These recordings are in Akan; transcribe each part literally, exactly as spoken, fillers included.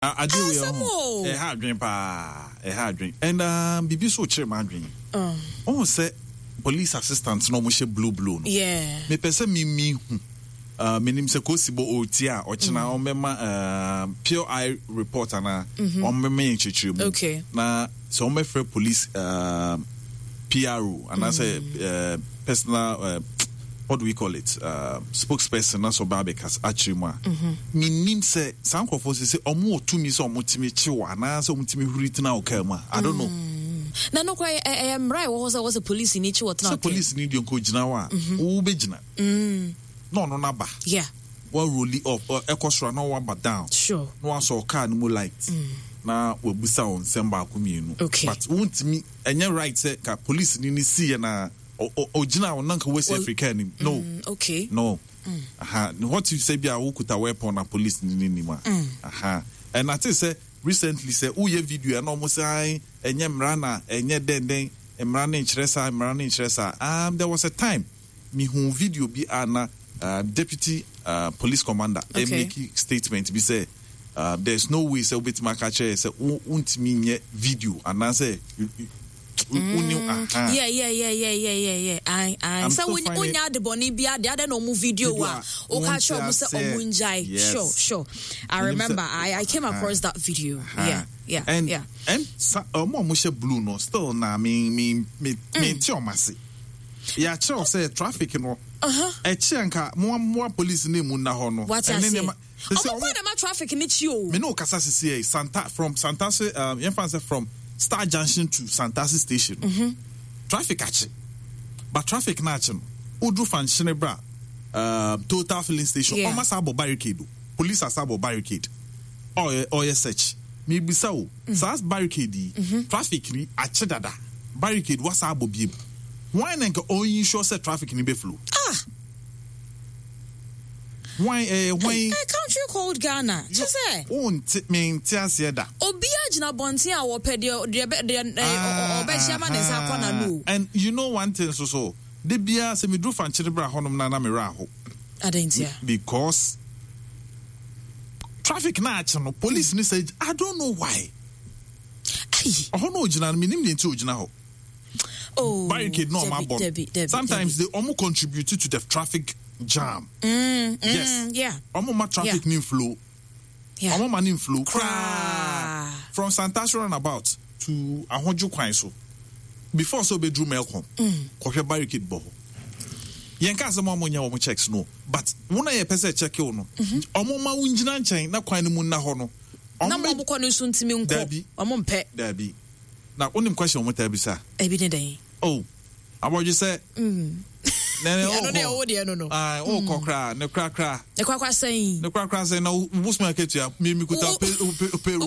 I do a hard drink, pa, a hard drink. And um, Bibi so cheer my drink. Oh, say police assistants no mushe blue blue. Yeah. Me pese me me. Uh, me name se Kosibo Otia or China on uh Pure Eye report na on me chichi. Okay. Na so me free police uh P R O and I say uh personal uh, what do we call it? Uh, spokesperson na so Barbekas achima. Me nim say some of us say omo to me so omo timi chiwa na so omo timi huriti na okama. I don't know. Na no kwai I am right was was a police in each what na. So police need you ko gina wa. Wo be gina. Mm. No no na ba. Yeah. What roll it up or ekosra no one but down. Sure. No one saw car no light. Mm. Na we busa on semba akumienu. Okay. But won't me enye right say ka police ni ni see na original on nanka West African. No. Mm, okay. No. Mm. Aha. What you say be a ukuta weapon na police ni ni ma. Mm. Aha. And I think say recently say uye video and almost say enye mrana enye den den mrana inchiresa mrana inchiresa. Um there was a time me who video be ana uh, deputy uh, police commander okay. They make statement be say uh, there's no way say bit makache say won't me video and I say Mm. Yeah, yeah, yeah, yeah, yeah, yeah, yeah. I, I. So when when you the boni bia, the other no move video wa. Okay, sure, Musa Omunjai. Sure, sure. I remember. I, I came across that video. Yeah, yeah, and, yeah. And um, more mushe blue no still na me me me me tiomasi. Yeah, sure. Say traffic no. Uh huh. E chenka more more police name na ho no. What I say? Oh, why am I traffic in it you? Me no kasa sisi Santa from Santa say um, yenfa from Star Junction to Santasi Station. Mm-hmm. Traffic achi. But traffic na achi no. Udru fan Shinebra uh, Total Filling Station. Yeah. Almost abo barricade. Police as abo barricade. Or or ye search. Me bisa o. Sas barricade. Mm-hmm. Traffic ni achi dada. Barricade was abo biem. Why nenka only sure say traffic ni be flow? Ah. Why uh, why a, a country called Ghana just say won't mean tiasia da obia gina bontin a wo pede de de obehia ma nsa kwana no. And you know one thing so so de bia se me do fan chiribra honom na na me ra ho adentia because traffic na achi no police ni say I don't know why ai hono gina me nim de nti ogina ho. Oh, barricade no ma bon. Sometimes they almost contribute to the traffic jam. Mm, mm, yes. Yeah. Almost my traffic yeah. flow. Yeah. Almost my flow. From Santas runabout to Ahonju Kwanso. Before so bedroom Melcom. Kofi barricade boho. Yenka se mo nya wo checks no. But wona ye pese check you no. Omo ma wunjina nchen na kwan mu na ho no. Na mo bokọ no so ntimi nko. Omo mpe. Dabi. Now, only question what I say. Every day. Oh, about you say? Mm. No, no, no, no, no. Ah, oh, cocra, no crack, crack. The crack saying, no crack, crack saying, no, what's my kitty? Me, me could have Peru.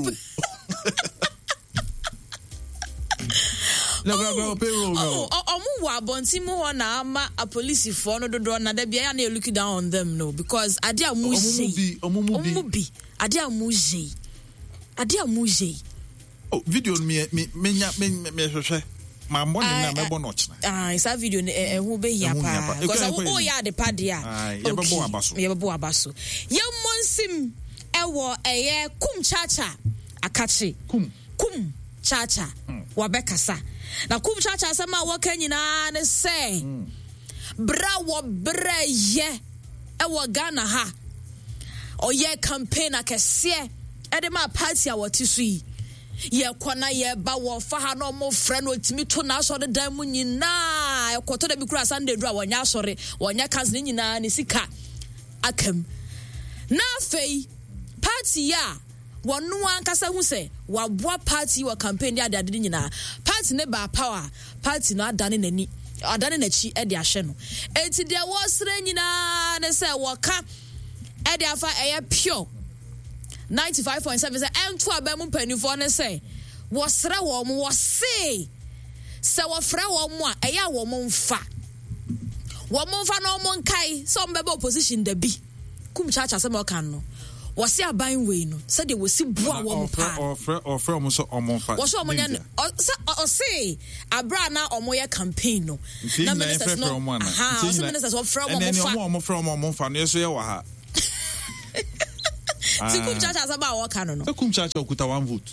No, Peru. Oh, oh, oh, Bontimo, na a police for no door, na there be any looking down on them, no, because I dear Muzi, Omubi, I dear Muzi, I dear Muzi. Oh, video me me me me me hwehwe ma mbone na mebo no chna ah isa video e hu be hia pa because wo ya de pa dia ah ye bebo abaso ye bebo abaso ye monsim ewo eye kum chacha akachi kum kum chacha wa bekasa na kum chacha sama wo kanyina ne se bra wo bra ye ewo Ghana ha oye campaign akese e de ma party a wotisu yi ye kwana ye ba wo fa ha no mo frɛ no timi to na so de dan mu nyina e koto da bi kura Sunday dura wonya asɔre wonya cousin nyina ne sika akam na fei party ya wonu ankasa hu sɛ waboa party wa campaign dia ade nyina party ne ba power party no adane nani adane nachi e de ahwɛ no enti de wo sre nyina ne sɛ woka e de afa eye pure ninety-five point seven say ento abam mpanifo ne say wo sra wo mo wo se se wo fra wo mo a eya wo mo mfa wo mo mfa no mo nkai so mbebe opposition da bi kum chacha se mo kan no wo se aban we no se de wo si bua wo mo pa o fra o fra mo so o mo mfa wo so mo nya se o se abra na o mo ye campaign no na ministers no ha so ministers wo fra mo mo fa na mo mo fra mo mo mfa no yeso ye wa ha Kum Chacha about what can no. Kum Chacha okuta one vote.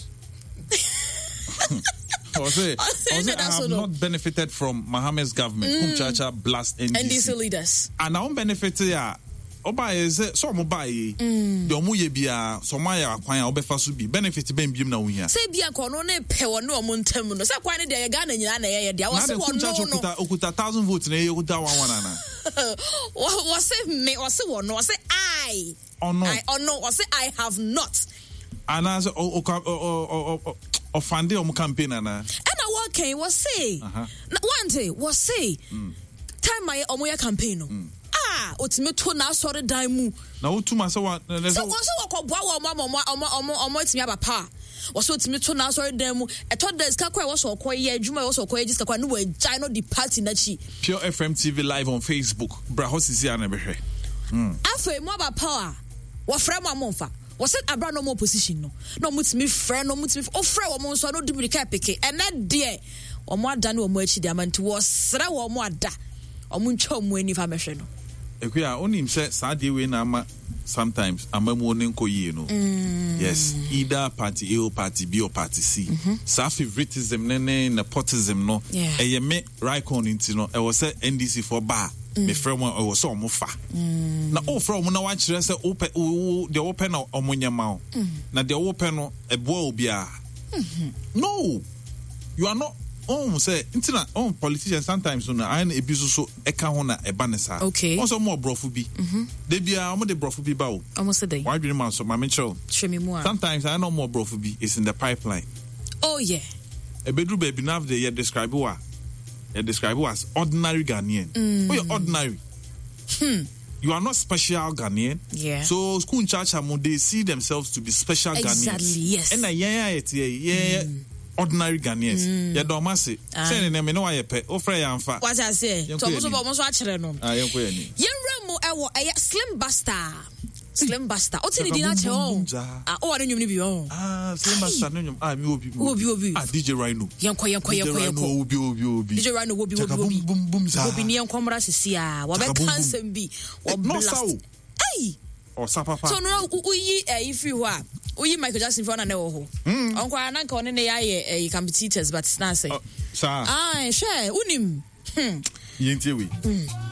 I say, I say I have not benefited from Mohammed's government. Kum Chacha blast N D C. N D C leaders. And I benefit ya. Oba is so mo buy the omuye bia so maya kwan obefa so bi benefit ben biem na wo hia. Say bia kono na pe wo no omo ntam no. Say kwan de Ghana nyina na ye dia. Was wo no okuta okuta one thousand votes na ye okuta one one ana. Was say me was say wo no was say I. Oh no. I oh no was say I have not. And as o o o offende o campaign ana. And I working was say. One day was say. Time my omo campaign no. Ah, otime to na sorry dan mu. Na otuma se wa so so wakoboa wo omo omo omo omo otime aba pa. Wo so otime to na sorry dan mu. E to da ska kwa wo so koye adwuma wo so koye register kwa no we jai no the party na chi. Pure F M T V live on Facebook. Bra hosisi ana behwe. Mm. Afa mu aba pa. Wo frɛ mu amonfa. Wo se abra no more position no. No mutime frɛ no mutime o frɛ wo mo so no di mirika peke. Ene de wo mo ada no wo mo achi de amanti wo sra wo mo ada. Omo ncho mo ani fa mehwe no. Ekuya onim say sade we na ama sometimes amamu ne nkoyi no. Yes, either party A or party B or party C. Mm-hmm. Sa favoritism ne ne nepotism no. Eye me right on into no. E was say N D C for bar. Me friend one e was so omo fa. Na o from na wa kire say open o the open na omo nyama o. Na the open no e boa obi a. No. You are not. Oh, say, intina, oh, politicians sometimes on I and a bizuso, a kahona, a banessa. Okay. Also more brofubi. They be a more de brofubi bow. Almost a day. Why do you man so my mental? Show me more. Sometimes I know more brofubi is in the pipeline. Oh, yeah. A bedroom baby now they describe what? You describe you as ordinary Ghanaian. Mm. Oh, you're ordinary. Hmm. You are not special Ghanaian. Yeah. So school church they see themselves to be special exactly, Ghanaians. Exactly, yes. And I yeah, yeah, yeah. Mm. Ordinary Ghanaians. Mm. Ya do mase. Say ne me no aye pe. O fra ya mfa. What I say? To mo so mo so a kire no. Ah, yenko ye ni. Yenra mu e wo e Slim Buster. Slim Buster. O ti ni di na che o. Ah, o wa ne nwum ni bi o. Ah, Slim Buster ne nwum. Ah, mi obi. Obi obi. Ah, D J Rhino. Yenko yenko yenko yenko. Obi obi obi. D J Rhino obi obi obi. Bum bum za. Obi ni yenko mra sisi a. Wa be cancel bi. Wa blast. Hey. O sa papa. So no uyi eh if you a uyi Michael Jackson for na ne wo ho. Onko ananka one ne yaye eh competitors but it's not say. Sa. Ah, share unim. Hmm. Yenti we.